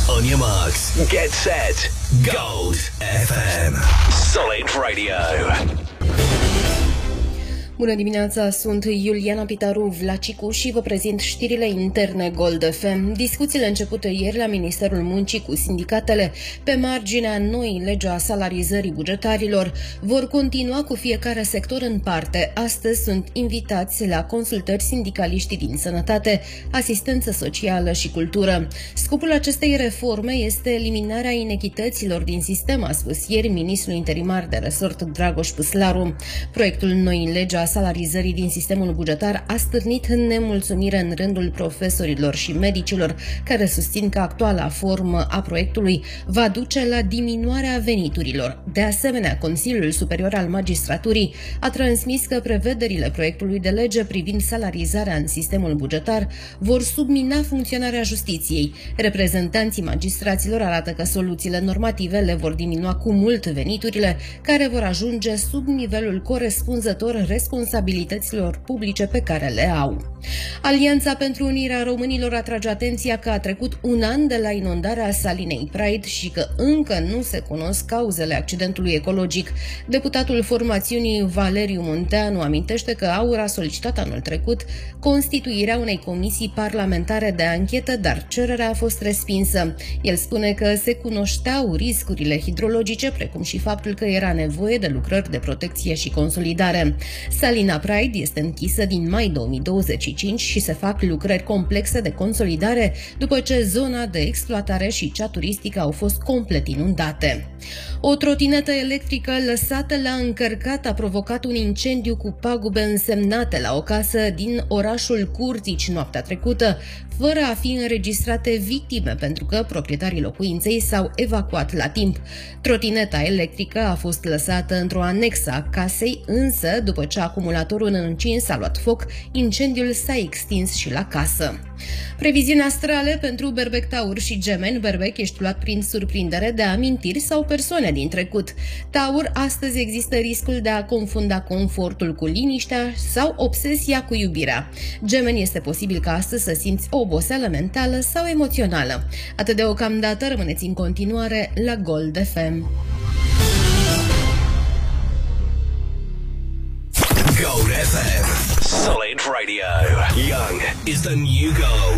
On your marks, get set, Gold FM. Solid Radio. Bună dimineața, sunt Iuliana Pitaru Vlacicu și vă prezint știrile interne Gold FM. Discuțiile începute ieri la Ministerul Muncii cu sindicatele pe marginea noii legi a salarizării bugetarilor vor continua cu fiecare sector în parte. Astăzi sunt invitați la consultări sindicaliștii din sănătate, asistență socială și cultură. Scopul acestei reforme este eliminarea inechităților din sistem, a spus ieri ministrul interimar de resort Dragoș Păslaru. Proiectul noii legi a salarizării din sistemul bugetar a stârnit nemulțumire în rândul profesorilor și medicilor, care susțin că actuala formă a proiectului va duce la diminuarea veniturilor. De asemenea, Consiliul Superior al Magistraturii a transmis că prevederile proiectului de lege privind salarizarea în sistemul bugetar vor submina funcționarea justiției. Reprezentanții magistraților arată că soluțiile normative le vor diminua cu mult veniturile, care vor ajunge sub nivelul corespunzător responsabilităților publice pe care le au. Alianța pentru Unirea Românilor atrage atenția că a trecut un an de la inundarea salinei Pride și că încă nu se cunosc cauzele accidentului ecologic. Deputatul formațiunii Valeriu Munteanu amintește că AUR a solicitat anul trecut constituirea unei comisii parlamentare de anchetă, dar cererea a fost respinsă. El spune că se cunoșteau riscurile hidrologice, precum și faptul că era nevoie de lucrări de protecție și consolidare. Salina Pride este închisă din mai 2025 și se fac lucrări complexe de consolidare după ce zona de exploatare și cea turistică au fost complet inundate. O trotinetă electrică lăsată la încărcat a provocat un incendiu cu pagube însemnate la o casă din orașul Curtici noaptea trecută, fără a fi înregistrate victime, pentru că proprietarii locuinței s-au evacuat la timp. Trotineta electrică a fost lăsată într-o anexă a casei, însă, după ce acumulatorul încins a luat foc, incendiul s-a extins și la casă. Previziuni astrale pentru Berbec, Taur și Gemeni. Berbec, ești luat prin surprindere de amintiri sau persoane din trecut. Taur, astăzi există riscul de a confunda confortul cu liniștea sau obsesia cu iubirea. Gemeni, este posibil ca astăzi să simți o oboseală mentală sau emoțională. Atât deocamdată, rămâneți în continuare la Gold FM. Gold FM. Solid Radio. Young is the new gold.